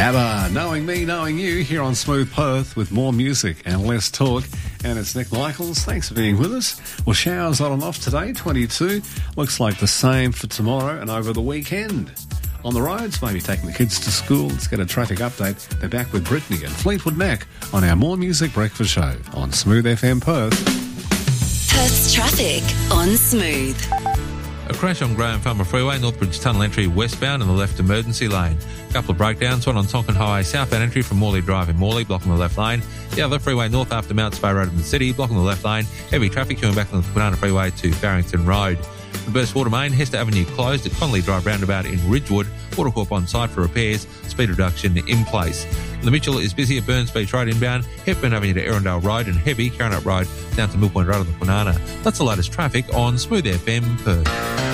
ABBA, Knowing Me, Knowing You, here on Smooth Perth with more music and less talk. And it's Nick Michaels. Thanks for being with us. Well, showers on and off today, 22. Looks like the same for tomorrow and over the weekend. On the roads, maybe taking the kids to school. Let's get a traffic update. They're back with Brittany and Fleetwood Mac on our More Music Breakfast Show on Smooth FM Perth. Perth's traffic on Smooth. A crash on Graham Farmer Freeway, Northbridge Tunnel entry westbound in the left emergency lane. A couple of breakdowns, one on Tonkin Highway southbound entry from Morley Drive in Morley, blocking the left lane. The other freeway north after Mount Spey Road in the city, blocking the left lane. Heavy traffic coming back on the Banana Freeway to Barrington Road. The burst water main, Hester Avenue closed at Connolly Drive roundabout in Ridgewood. Watercorp on site for repairs, speed reduction in place. The Mitchell is busy at Burns Beach Road inbound, Hepburn Avenue to Erindale Road and heavy Carrinup Road down to Mill Point Road on the Banana. That's the latest traffic on Smooth FM Perth.